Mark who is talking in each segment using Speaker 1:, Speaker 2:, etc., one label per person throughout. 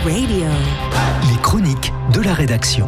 Speaker 1: Radio.
Speaker 2: Les chroniques de la rédaction.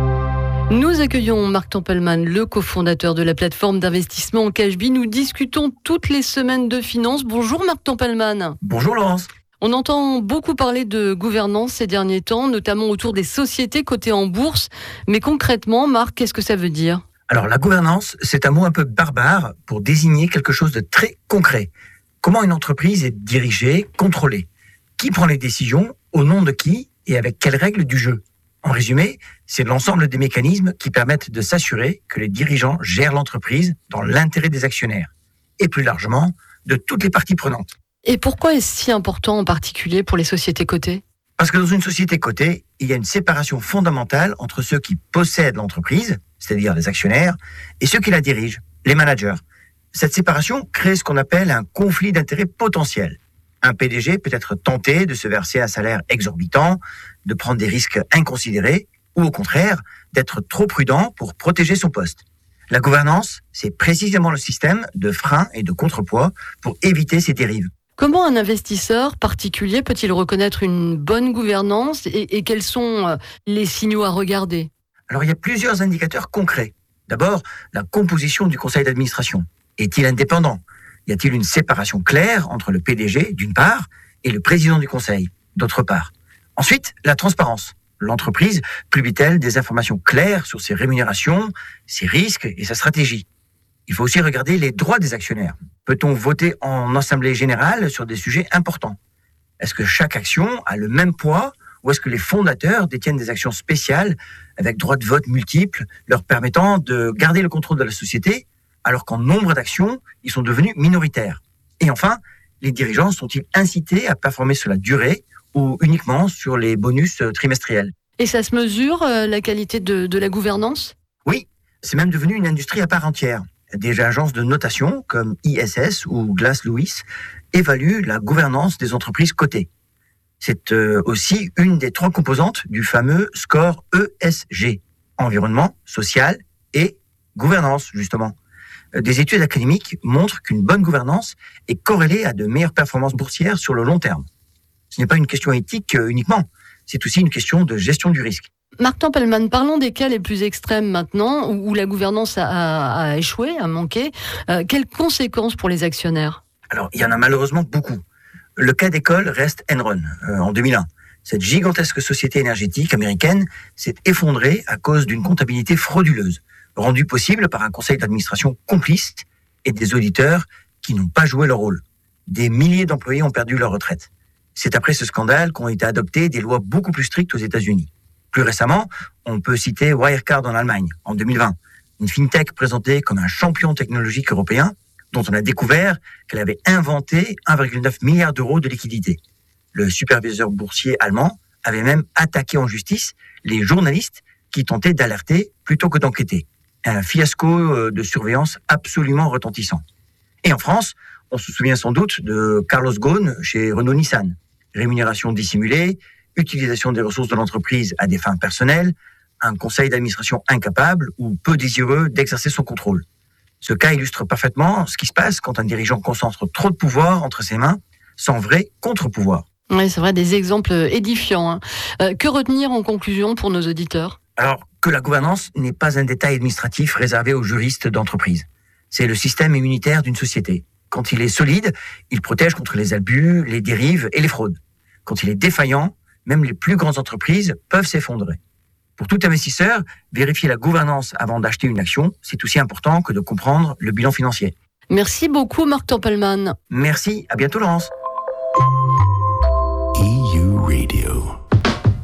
Speaker 3: Nous accueillons Marc Tempelman, le cofondateur de la plateforme d'investissement Cashbee. Nous discutons toutes les semaines de finances. Bonjour Marc Tempelman.
Speaker 4: Bonjour Laurence.
Speaker 3: On entend beaucoup parler de gouvernance ces derniers temps, notamment autour des sociétés cotées en bourse. Mais concrètement, Marc, qu'est-ce que ça veut dire ?
Speaker 4: Alors la gouvernance, c'est un mot un peu barbare pour désigner quelque chose de très concret. Comment une entreprise est dirigée, contrôlée ? Qui prend les décisions ? Au nom de qui ? Et avec quelles règles du jeu ? En résumé, c'est l'ensemble des mécanismes qui permettent de s'assurer que les dirigeants gèrent l'entreprise dans l'intérêt des actionnaires. Et plus largement, de toutes les parties prenantes.
Speaker 3: Et pourquoi est-ce si important en particulier pour les sociétés cotées ?
Speaker 4: Parce que dans une société cotée, il y a une séparation fondamentale entre ceux qui possèdent l'entreprise, c'est-à-dire les actionnaires, et ceux qui la dirigent, les managers. Cette séparation crée ce qu'on appelle un conflit d'intérêts potentiel. Un PDG peut être tenté de se verser un salaire exorbitant, de prendre des risques inconsidérés, ou au contraire, d'être trop prudent pour protéger son poste. La gouvernance, c'est précisément le système de frein et de contrepoids pour éviter ces dérives.
Speaker 3: Comment un investisseur particulier peut-il reconnaître une bonne gouvernance et quels sont les signaux à regarder ?
Speaker 4: Alors, il y a plusieurs indicateurs concrets. D'abord, la composition du conseil d'administration. Est-il indépendant ? Y a-t-il une séparation claire entre le PDG, d'une part, et le président du conseil, d'autre part ? Ensuite, la transparence. L'entreprise publie-t-elle des informations claires sur ses rémunérations, ses risques et sa stratégie ? Il faut aussi regarder les droits des actionnaires. Peut-on voter en assemblée générale sur des sujets importants ? Est-ce que chaque action a le même poids ou est-ce que les fondateurs détiennent des actions spéciales avec droits de vote multiples leur permettant de garder le contrôle de la société alors qu'en nombre d'actions, ils sont devenus minoritaires ? Et enfin, les dirigeants sont-ils incités à performer sur la durée ou uniquement sur les bonus trimestriels ?
Speaker 3: Et ça se mesure, la qualité de la gouvernance ?
Speaker 4: Oui, c'est même devenu une industrie à part entière. Des agences de notation comme ISS ou Glass Lewis évaluent la gouvernance des entreprises cotées. C'est aussi une des 3 composantes du fameux score ESG, environnement, social et gouvernance, justement. Des études académiques montrent qu'une bonne gouvernance est corrélée à de meilleures performances boursières sur le long terme. Ce n'est pas une question éthique uniquement, c'est aussi une question de gestion du risque.
Speaker 3: Marc Tempelman, parlons des cas les plus extrêmes maintenant, où la gouvernance a échoué, a manqué. Quelles conséquences pour les actionnaires ?
Speaker 4: Alors, il y en a malheureusement beaucoup. Le cas d'école reste Enron, en 2001. Cette gigantesque société énergétique américaine s'est effondrée à cause d'une comptabilité frauduleuse, rendue possible par un conseil d'administration complice et des auditeurs qui n'ont pas joué leur rôle. Des milliers d'employés ont perdu leur retraite. C'est après ce scandale qu'ont été adoptées des lois beaucoup plus strictes aux États-Unis. Plus récemment, on peut citer Wirecard en Allemagne, en 2020, une fintech présentée comme un champion technologique européen dont on a découvert qu'elle avait inventé 1,9 milliard d'euros de liquidités. Le superviseur boursier allemand avait même attaqué en justice les journalistes qui tentaient d'alerter plutôt que d'enquêter. Un fiasco de surveillance absolument retentissant. Et en France, on se souvient sans doute de Carlos Ghosn chez Renault-Nissan. Rémunération dissimulée, utilisation des ressources de l'entreprise à des fins personnelles, un conseil d'administration incapable ou peu désireux d'exercer son contrôle. Ce cas illustre parfaitement ce qui se passe quand un dirigeant concentre trop de pouvoir entre ses mains, sans vrai contre-pouvoir.
Speaker 3: Oui, c'est vrai, des exemples édifiants. Que retenir en conclusion pour nos auditeurs ?
Speaker 4: Alors, que la gouvernance n'est pas un détail administratif réservé aux juristes d'entreprise. C'est le système immunitaire d'une société. Quand il est solide, il protège contre les abus, les dérives et les fraudes. Quand il est défaillant, même les plus grandes entreprises peuvent s'effondrer. Pour tout investisseur, vérifier la gouvernance avant d'acheter une action, c'est aussi important que de comprendre le bilan financier.
Speaker 3: Merci beaucoup Marc Tempelman.
Speaker 4: Merci, à bientôt Laurence.
Speaker 2: EU Radio.